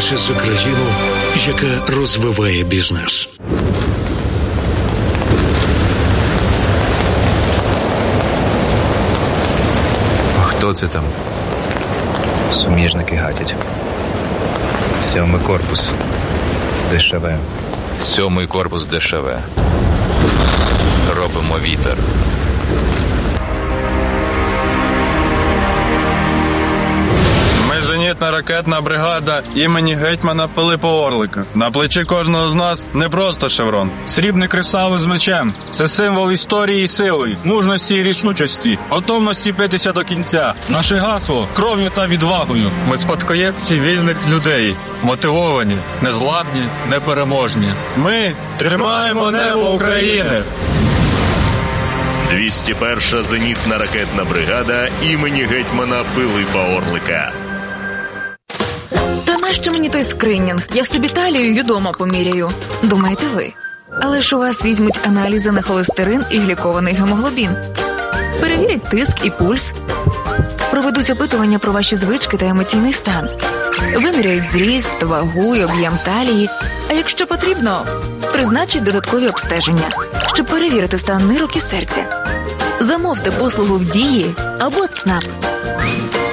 борються за країну, яка розвиває бізнес. Хто це там? Суміжники гатять. 7-й корпус. ДШВ. 7-й корпус ДШВ. Робимо вітер. Ми зенітно-ракетна бригада імені гетьмана Пилипа Орлика. На плечі кожного з нас не просто шеврон. Срібне кресало з мечем – це символ історії і сили, мужності і рішучості, готовності битися до кінця. Наше гасло – кров'ю та відвагою. Ми спадкоємці вільних людей, мотивовані, незламні, непереможні. Ми тримаємо небо України! 201-ша зенітна ракетна бригада імені гетьмана Пилипа Орлика. Та нащо мені той скринінг? Я собі талію й удома поміряю. Думаєте ви? Але ж у вас візьмуть аналізи на холестерин і глікований гемоглобін. Перевірять тиск і пульс. Проведуть опитування про ваші звички та емоційний стан. Виміряють зріст, вагу й об'єм талії. А якщо потрібно, призначать додаткові обстеження, щоб перевірити стан нирок і серця. Замовте послугу в Дії або ЦНАП.